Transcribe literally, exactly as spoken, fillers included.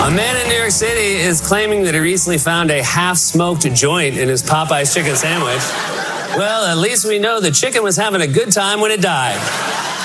A man in New York City is claiming that he recently found a half-smoked joint in his Popeye's chicken sandwich. Well, at least we know the chicken was having a good time when it died.